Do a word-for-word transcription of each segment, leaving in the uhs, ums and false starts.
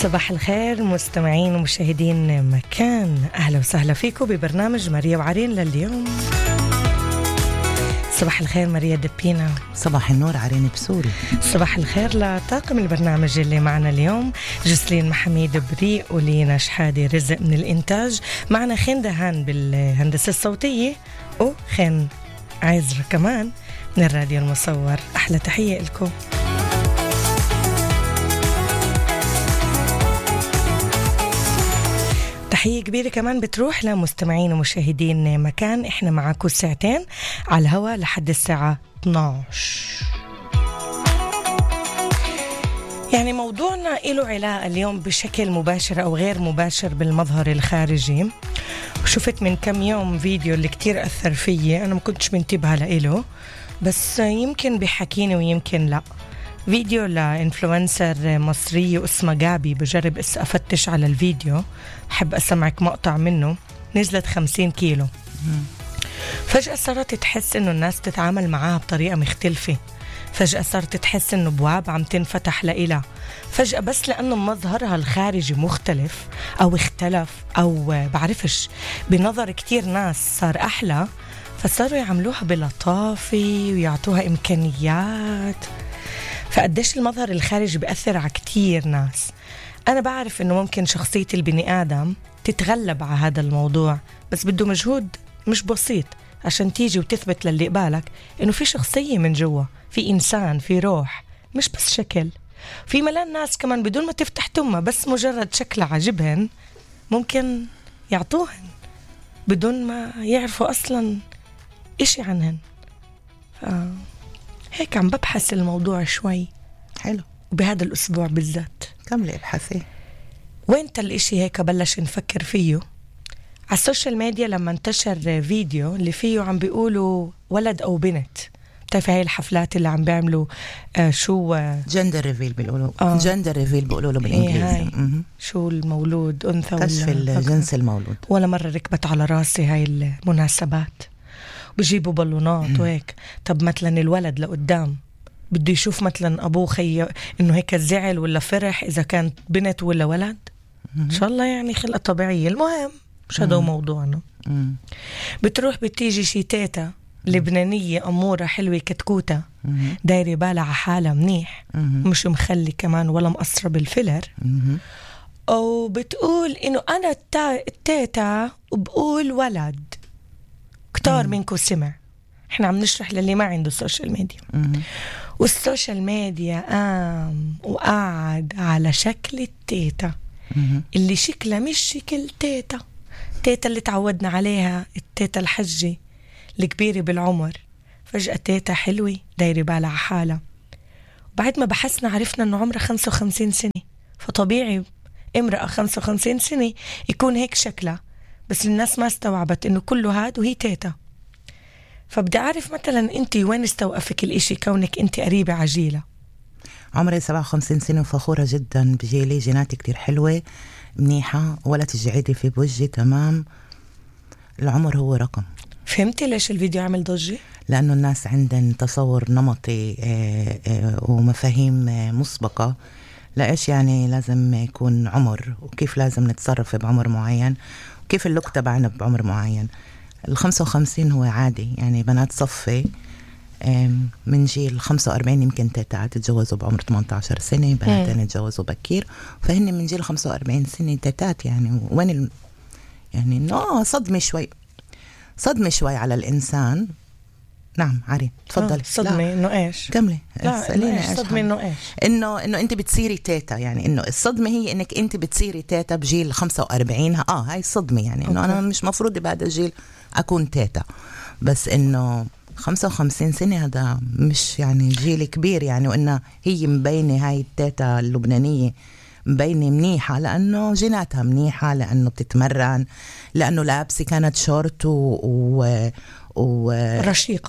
صباح الخير مستمعين ومشاهدين مكان، أهلا وسهلا فيكم ببرنامج ماريا وعرين لليوم. صباح الخير ماريا دبينا. صباح النور عرين بسوري. صباح الخير لطاقم البرنامج اللي معنا اليوم، جسلين محميد بريء ولينا شحادي رزق من الإنتاج، معنا خين دهان بالهندسة الصوتية وخين عزر كمان من الراديو المصور. أحلى تحية لكم. تحية كبيرة كمان بتروح لمستمعين ومشاهدين مكان. احنا معاكم ساعتين على الهواء لحد الساعة اثناشر. يعني موضوعنا له علاقة اليوم بشكل مباشر أو غير مباشر بالمظهر الخارجي. وشفت من كم يوم فيديو اللي كتير أثر فيي، أنا ما كنتش منتبهة لإله بس يمكن بحكيني ويمكن لا. فيديو لإنفلونسر مصرية اسمها جابي، بجرب أفتش على الفيديو، أحب أسمعك مقطع منه. نزلت خمسين كيلو، فجأة صارت تحس إنه الناس تتعامل معاها بطريقة مختلفة، فجأة صارت تحس إنه بواب عم تنفتح لإلها، فجأة بس لأنه مظهرها الخارجي مختلف أو اختلف أو بعرفش بنظر كتير ناس صار أحلى، فصاروا يعملوها بلطافة ويعطوها إمكانيات. فقديش المظهر الخارجي بيأثر على كتير ناس. أنا بعرف إنه ممكن شخصية البني آدم تتغلب على هذا الموضوع، بس بده مجهود مش بسيط عشان تيجي وتثبت للي قبالك إنه في شخصية من جوا، في إنسان، في روح، مش بس شكل. في ملان ناس كمان بدون ما تفتح تمها بس مجرد شكل عجبهن ممكن يعطوهن بدون ما يعرفوا أصلا إشي عنهن. ف... هيك عم ببحث الموضوع شوي. حلو. وبهذا الأسبوع بالذات كملي ابحثي. وين الإشي هيك بلش نفكر فيه على السوشيال ميديا لما انتشر فيديو اللي فيه عم بيقولوا ولد أو بنت. بتعرفي هاي الحفلات اللي عم بيعملوا آه شو جندر ريفيل بيقولوا آه. جندر ريفيل بيقولوا له بالإنجليزي. شو المولود أنثى ولا كشف الجنس المولود. ولا مرة ركبت على راسي هاي المناسبات، بجيبوا بالونات وهيك. طب مثلا الولد لقدام بده يشوف مثلا أبوه خي إنه هيك زعل ولا فرح إذا كانت بنت ولا ولد. إن شاء الله يعني خلقة طبيعية. المهم مش هذا موضوعنا. بتروح بتيجي شي تيتا لبنانية أمورة حلوة كتكوتة دايرة بالها على حالها منيح، مش مخلي كمان ولا مقصرة بالفيلر، أو بتقول إنه أنا التيتا وبقول ولد. كتار منكم سمع. احنا عم نشرح للي ما عنده السوشيال ميديا. والسوشيال ميديا قام وقعد على شكل التيتا اللي شكلها مش شكل تيتا تيتا اللي تعودنا عليها، التيتا الحجة الكبيرة بالعمر. فجأة تيتا حلوة دايرة بالها على حالها. بعد ما بحثنا عرفنا انه عمرها خمسة وخمسين سنة، فطبيعي امرأة خمسة وخمسين سنة يكون هيك شكلها، بس الناس ما استوعبت انه كله هاد وهي تيتا. فبدي أعرف مثلا أنت وين استوقفك الإشي كونك أنت قريبة عجيلة؟ عمري سبعة وخمسين سنة وفخورة جدا بجيلي، جيناتي كتير حلوة منيحة ولا تجعيدي في بوجهي تمام. العمر هو رقم. فهمتي ليش الفيديو عمل ضجة؟ لأنه الناس عندن تصور نمطي ومفاهيم مسبقة لإيش يعني لازم يكون عمر، وكيف لازم نتصرف بعمر معين، وكيف اللوك تبعنا بعمر معين. الخمسة وخمسين هو عادي، يعني بنات صفي من جيل خمسة وأربعين يمكن تيتات تتجوزوا بعمر ثمانية عشر سنة، بناتين يتجوزوا بكير، فهن من جيل خمسة وأربعين سنة تيتات. يعني وين ال... يعني انه صدمة شوي صدمة شوي على الإنسان. نعم عرين تفضلي. صدمة إنه إيش؟ كملي. لا إيش صدمة إنه إيش؟ إنه إنه أنت بتصيري تيتا، يعني إنه الصدمة هي إنك أنت بتصيري تيتا بجيل خمسة وأربعين. آه هاي الصدمة، يعني إنه أنا مش مفروض بهذا الجيل أكون تيتا، بس إنه خمسة وخمسين سنة هذا مش يعني جيل كبير يعني. وإنه هي مبينة هاي التيتا اللبنانية مبينة منيحة لأنه جيناتها منيحة، لأنه بتتمرن، لأنه لابسة كانت شورت و, و... و... رشيقة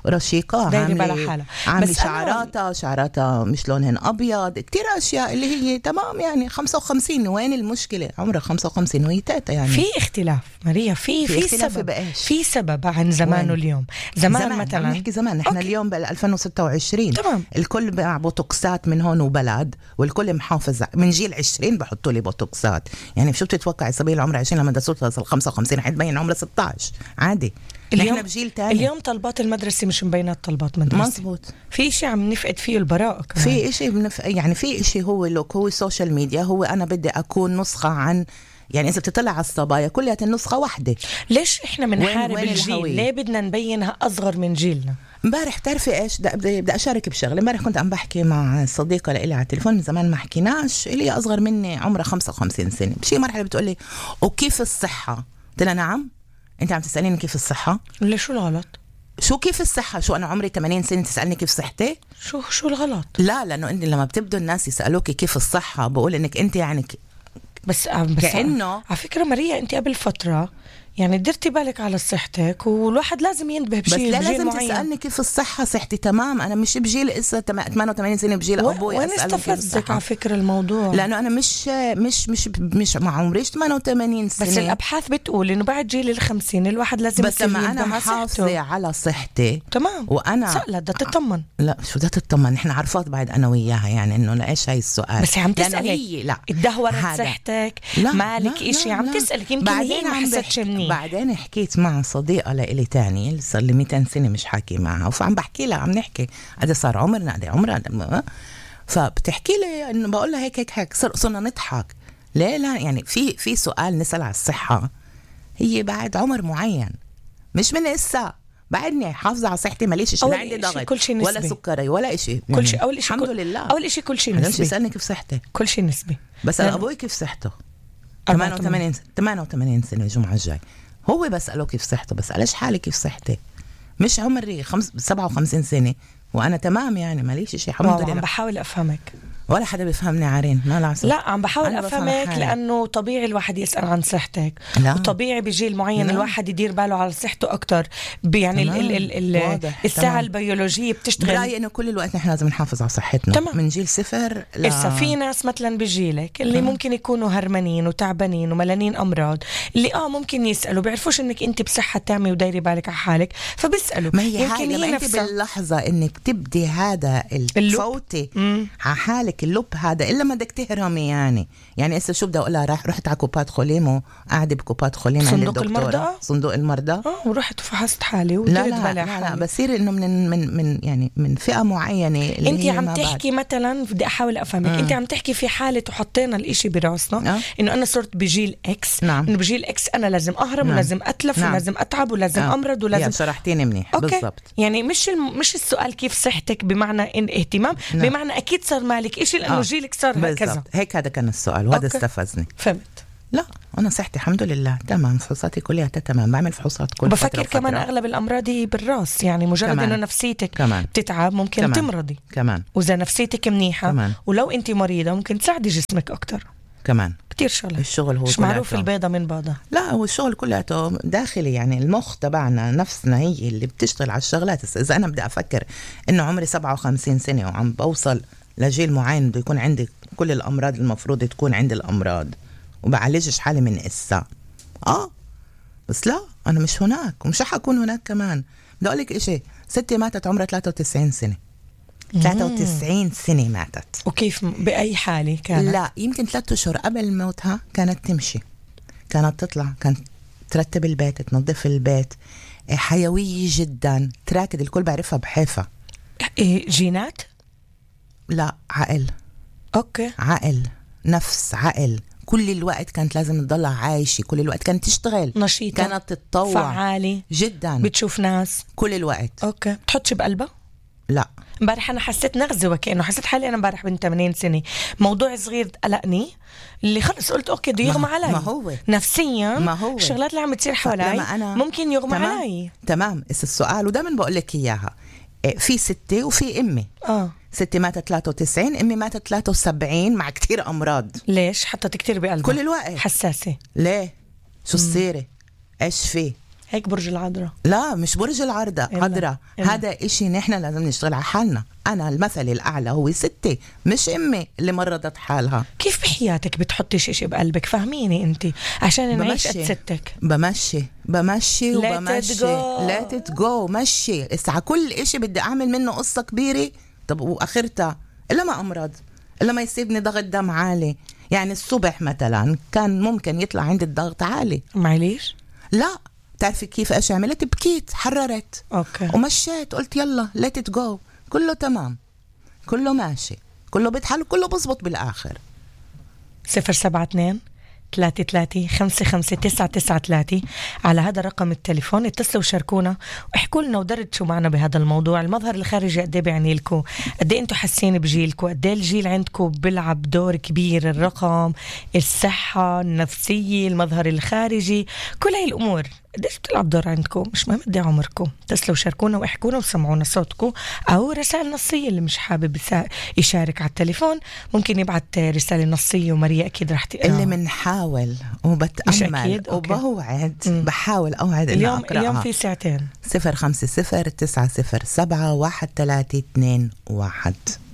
رشيقة، عاملة عاملة شعراتها شعراتها مش لونهن أبيض، كتير أشياء اللي هي تمام يعني خمسة وخمسين. وين المشكلة؟ عمرها خمسة وخمسين وهي تاتا يعني. في اختلاف ماريا، في في, في سبب بقاش. في سبب عن زمان واليوم. زمان, زمان مثلا نحكي زمان، نحن اليوم بال ألفين وستة وعشرين تمام. الكل مع بوتوكسات من هون وبلد، والكل محافظ من جيل عشرين بحطوا لي بوتوكسات. يعني شو بتتوقع صبي العمر عشرين لما دسوت تصل خمسة وخمسين حتبين عمره ستة عشر عادي. اليوم بجيل تاني. اليوم طلبات المدرسة مش مبينات طلبات مدرسة. مزبوط. في شيء عم نفقد فيه البراءة كمان. في شيء بنف... يعني في شيء هو لوك، هو السوشيال ميديا. هو أنا بدي أكون نسخة عن، يعني إذا بتطلع على الصبايا كلها النسخة واحدة. ليش إحنا بنحارب الجيل؟ ليه بدنا نبينها أصغر من جيلنا؟ امبارح تعرفي ايش بدي بدي اشارك بشغله. امبارح كنت عم بحكي مع صديقه لإلي على التليفون، من زمان ما حكيناش، اللي اصغر مني عمرها خمسة وخمسين سنه. بشي مرحله بتقولي وكيف الصحه؟ قلت لها نعم، انت عم تساليني كيف الصحه؟ ليش شو الغلط؟ شو كيف الصحه؟ شو انا عمري ثمانين سنه تسالني كيف صحتي؟ شو شو الغلط؟ لا، لانه انت لما بتبدوا الناس يسالوكي كيف الصحه بقول انك انت يعني ك... بس بس كانه على فكره ماريا انت قبل فتره يعني درتي بالك على صحتك، والواحد لازم ينتبه بشيء. بس لا لازم معين. تسألني كيف الصحة. صحتي تمام، أنا مش بجيل إسا ثمانية وثمانين سنة بجيل أبوي. وين استفزك على فكرة الموضوع؟ لأنه أنا مش مش مش مش مع عمريش ثمانية وثمانين سنة. بس الأبحاث بتقول إنه بعد جيل الخمسين الواحد لازم بس لما أنا محافظة على صحتي تمام وأنا سألت بدها تطمن. لا شو بدها تطمن؟ نحن عارفات بعد أنا وياها يعني إنه لإيش هاي السؤال. بس عم تسألك لا ادهورت صحتك لا مالك لا إشي لا عم لا تسألك يمكن هي ما حستش مني. بعدين حكيت مع صديقة لإلي تاني صار لي مئتين سنة مش حاكي معها، فعم بحكي لها عم نحكي قد صار عمرنا قد عمرنا، فبتحكي لي إنه بقول لها هيك هيك هيك صرنا نضحك. ليه لا يعني في في سؤال نسأل على الصحة هي بعد عمر معين، مش من إسا بعدني حافظة على صحتي ماليش شيء، لا عندي ضغط ولا سكري ولا شيء يعني. كل شيء أول شيء الحمد كل... لله أول شيء كل شيء نسبي. يسألني كيف صحتي كل شيء نسبي. بس أنا أبوي كيف صحته ثمانية وثمانين ثمانية وثمانين سنة الجمعة الجاي، هو بسأله كيف صحته، بسألش حالي كيف صحتي. مش عمري خمس سبعة وخمسين سنة وأنا تمام يعني ماليش شيء الحمد لله. عم بحاول أفهمك ولا حدا بيفهمني عارين ما العصر. لا عم بحاول أفهمك لأنه طبيعي الواحد يسأل عن صحتك. لا. وطبيعي بجيل معين لا. الواحد يدير باله على صحته أكتر يعني ال ال ال الساعة تمام. البيولوجية بتشتغل. برأيي إنه كل الوقت نحن لازم نحافظ على صحتنا تمام. من جيل صفر لا. إسا في ناس مثلا بجيلك اللي تمام. ممكن يكونوا هرمانين وتعبانين وملانين أمراض اللي آه ممكن يسألوا بيعرفوش إنك أنت بصحة تامة ودايري بالك على حالك فبيسألوا. ما هي هاي لما أنت باللحظة إنك تبدي هذا الفوتي على حالك اللب هذا إلا ما بدك تهرمي يعني يعني إسا شو بدي أقولها راح رحت على كوبات خوليمو قاعدة بكوبات خوليمو عند الدكتورة المرضى؟ صندوق المرضى اه ورحت فحصت حالي ودرت بالي لا لا, لا بصير إنه من من من يعني من فئة معينة. أنت عم تحكي بعد. مثلا بدي أحاول أفهمك أنت عم تحكي في حالة وحطينا الإشي براسنا آه. إنه أنا صرت بجيل إكس نعم. إنه بجيل إكس أنا لازم أهرم نعم. ولازم أتلف نعم. ولازم أتعب ولازم آه. أمرض ولازم شرحتيني منيح بالضبط. يعني مش الم... مش السؤال كيف صحتك بمعنى إن اهتمام نعم. بمعنى أكيد صار مالك إشي لأنه آه. جيلك صار هكذا. هيك هذا كان السؤال وهذا استفزني. فهمت. لا أنا صحتي الحمد لله تمام، فحوصاتي كلها تمام، بعمل فحوصات كل بفكر فترة كمان وفترة. أغلب الأمراض هي بالراس يعني مجرد إنه نفسيتك كمان. بتتعب ممكن كمان. تمرضي كمان وإذا نفسيتك منيحة كمان. ولو أنت مريضة ممكن تساعدي جسمك أكتر كمان كتير شغلة. الشغل هو مش معروف البيضة من بعضها. لا هو الشغل كله داخلي يعني المخ تبعنا نفسنا هي اللي بتشتغل على الشغلات. إذا أنا بدي أفكر إنه عمري سبعة وخمسين سنة وعم بوصل لجيل معين بده يكون عندي كل الأمراض المفروض تكون عندي الأمراض وبعالجش حالي من إسا آه بس لا أنا مش هناك ومش حكون هناك كمان. بدي أقولك إشي ستي ماتت عمرها ثلاثة وتسعين سنة ثلاثة وتسعين سنة ماتت. وكيف بأي حالة كانت؟ لا يمكن ثلاثة أشهر قبل موتها كانت تمشي كانت تطلع كانت ترتب البيت تنظف البيت حيوية جدا تراكد الكل بعرفها بحيفا. إيه جينات؟ لا عقل. أوكي عقل نفس عقل كل الوقت كانت لازم تضلها عايشة كل الوقت كانت تشتغل نشيطة كانت تتطوع فعالة جدا بتشوف ناس كل الوقت. أوكي بتحطش بقلبها؟ لا امبارح انا حسيت نغزه وكانه حسيت حالي انا امبارح بنت ثمانين سنه موضوع صغير قلقني اللي خلص قلت اوكي بده يغمى علي ما هو نفسيا ما هو الشغلات اللي عم تصير حوالي ممكن يغمى تمام. علي تمام اس السؤال ودائما بقول لك اياها في ستة وفي امي اه ستي ماتت ثلاثة وتسعين امي ماتت ثلاثة وسبعين مع كتير امراض. ليش حطت كتير بقلبها كل الوقت حساسه؟ ليه شو السيره ايش في هيك برج العذراء. لا مش برج العذراء عذراء، هذا إشي نحن لازم نشتغل على حالنا. أنا المثل الأعلى هو ستي مش أمي اللي مرضت حالها. كيف بحياتك بتحطيش إشي بقلبك؟ فهميني أنت عشان نعيش قد ستك. بمشي بمشي وبمشي لا تتجو مشي. اسعى كل إشي بدي أعمل منه قصة كبيرة، طب وآخرتها إلا ما أمرض، إلا ما يصيبني ضغط دم عالي. يعني الصبح مثلا كان ممكن يطلع عندي الضغط عالي، معليش لا تعرفي كيف ايش عملت؟ بكيت، حررت اوكي ومشيت، قلت يلا let it go، كله تمام، كله ماشي، كله بيتحل، كله بزبط بالاخر. صفر سبعة اثنين ثلاثة ثلاثة خمسة خمسة تسعة تسعة ثلاثة على هذا الرقم التليفون. اتصلوا وشاركونا واحكوا لنا ودردشوا معنا بهذا الموضوع. المظهر الخارجي قد ايه بيعني لكم؟ قد ايه انتم حاسين بجيلكم؟ قد ايه الجيل عندكم بيلعب دور كبير؟ الرقم، الصحة النفسية، المظهر الخارجي، كل هاي الامور قديش بتلعب دور عندكم؟ مش مهم قد ايه عمركم. اتصلوا وشاركونا واحكونا وسمعونا صوتكم، او رسائل نصية. اللي مش حابب يشارك على التليفون ممكن يبعت رسالة نصية وماريا اكيد رح تقرأ. اللي منحاول وبتأمل وبوعد، بحاول اوعد اليوم اليوم في ساعتين. صفر خمسة صفر تسعة صفر سبعة واحد ثلاثة اثنين واحد.